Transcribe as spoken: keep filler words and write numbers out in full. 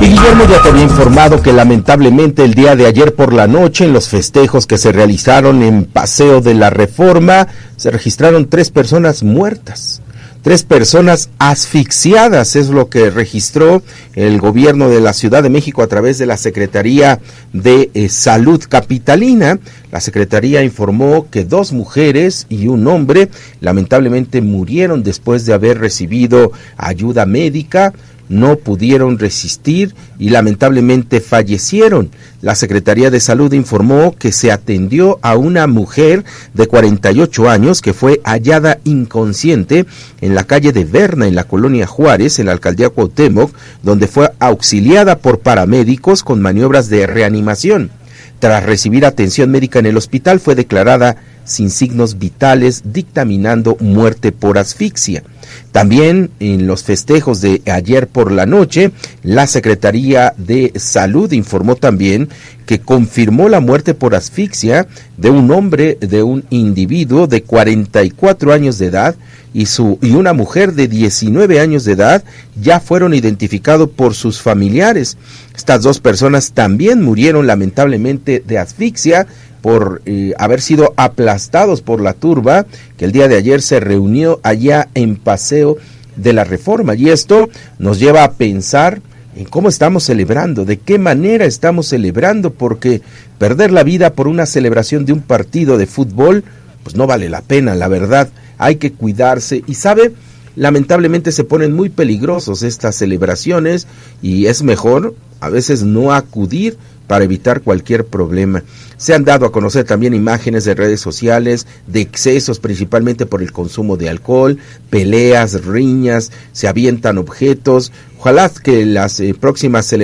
Y Guillermo ya te había informado que lamentablemente el día de ayer por la noche, en los festejos que se realizaron en Paseo de la Reforma, se registraron tres personas muertas. Tres personas asfixiadas es lo que registró el gobierno de la Ciudad de México a través de la Secretaría de eh, Salud Capitalina. La Secretaría informó que dos mujeres y un hombre lamentablemente murieron después de haber recibido ayuda médica. No pudieron resistir y lamentablemente fallecieron. La Secretaría de Salud informó que se atendió a una mujer de cuarenta y ocho años que fue hallada inconsciente en la calle de Berna, en la colonia Juárez, en la alcaldía Cuauhtémoc, donde fue auxiliada por paramédicos con maniobras de reanimación. Tras recibir atención médica en el hospital, fue declarada sin signos vitales, dictaminando muerte por asfixia. También en los festejos de ayer por la noche, la Secretaría de Salud informó también que confirmó la muerte por asfixia de un hombre, de un individuo de cuarenta y cuatro años de edad y, su, y una mujer de diecinueve años de edad. Ya fueron identificados por sus familiares. Estas dos personas también murieron lamentablemente de asfixia por eh, haber sido aplastados por la turba que el día de ayer se reunió allá en Paseo de la Reforma. Y esto nos lleva a pensar en cómo estamos celebrando, de qué manera estamos celebrando, porque perder la vida por una celebración de un partido de fútbol, pues no vale la pena, la verdad. Hay que cuidarse y, ¿sabe?, lamentablemente se ponen muy peligrosos estas celebraciones y es mejor a veces no acudir para evitar cualquier problema. Se han dado a conocer también imágenes de redes sociales de excesos, principalmente por el consumo de alcohol, peleas, riñas, se avientan objetos. Ojalá que las eh, próximas celebraciones